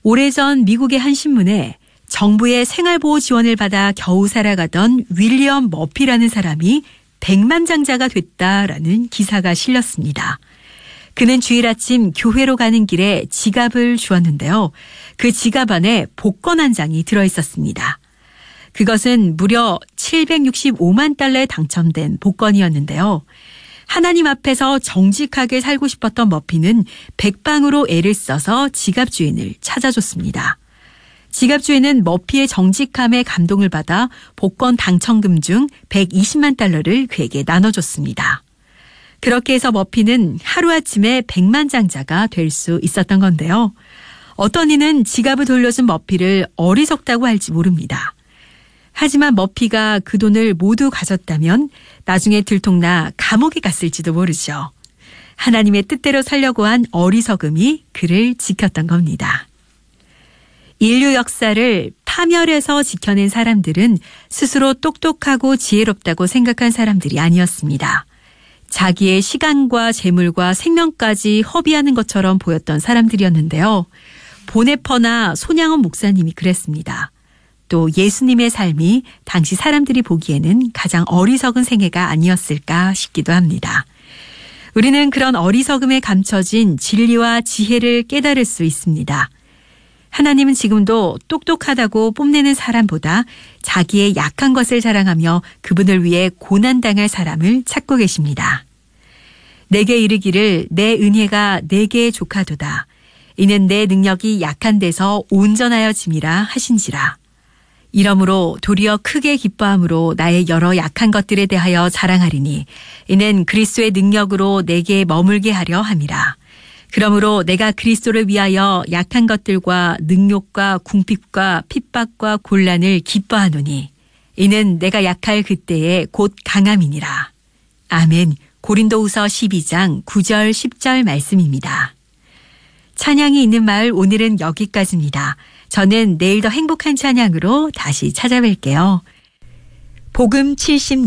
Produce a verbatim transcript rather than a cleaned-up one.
오래전 미국의 한 신문에 정부의 생활보호 지원을 받아 겨우 살아가던 윌리엄 머피라는 사람이 백만장자가 됐다라는 기사가 실렸습니다. 그는 주일 아침 교회로 가는 길에 지갑을 주었는데요. 그 지갑 안에 복권 한 장이 들어있었습니다. 그것은 무려 칠백육십오만 달러에 당첨된 복권이었는데요. 하나님 앞에서 정직하게 살고 싶었던 머피는 백방으로 애를 써서 지갑 주인을 찾아줬습니다. 지갑 주인은 머피의 정직함에 감동을 받아 복권 당첨금 중 백이십만 달러를 그에게 나눠줬습니다. 그렇게 해서 머피는 하루아침에 백만장자가 될 수 있었던 건데요. 어떤 이는 지갑을 돌려준 머피를 어리석다고 할지 모릅니다. 하지만 머피가 그 돈을 모두 가졌다면 나중에 들통나 감옥에 갔을지도 모르죠. 하나님의 뜻대로 살려고 한 어리석음이 그를 지켰던 겁니다. 인류 역사를 파멸에서 지켜낸 사람들은 스스로 똑똑하고 지혜롭다고 생각한 사람들이 아니었습니다. 자기의 시간과 재물과 생명까지 허비하는 것처럼 보였던 사람들이었는데요. 보네퍼나 손양원 목사님이 그랬습니다. 또 예수님의 삶이 당시 사람들이 보기에는 가장 어리석은 생애가 아니었을까 싶기도 합니다. 우리는 그런 어리석음에 감춰진 진리와 지혜를 깨달을 수 있습니다. 하나님은 지금도 똑똑하다고 뽐내는 사람보다 자기의 약한 것을 자랑하며 그분을 위해 고난당할 사람을 찾고 계십니다. 내게 이르기를 내 은혜가 내게 족하도다. 이는 내 능력이 약한 데서 온전하여짐이라 하신지라. 이러므로 도리어 크게 기뻐함으로 나의 여러 약한 것들에 대하여 자랑하리니 이는 그리스도의 능력으로 내게 머물게 하려 함이라. 그러므로 내가 그리스도를 위하여 약한 것들과 능욕과 궁핍과 핍박과 곤란을 기뻐하노니 이는 내가 약할 그때에 곧 강함이니라. 아멘. 고린도후서 십이 장 구 절 십 절 말씀입니다. 찬양이 있는 마을 오늘은 여기까지입니다. 저는 내일 더 행복한 찬양으로 다시 찾아뵐게요. 복음 칠십